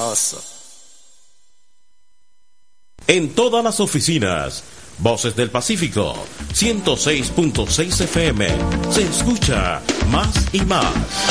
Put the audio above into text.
sabroso. En todas las oficinas, Voces del Pacífico, 106.6 FM, se escucha más y más.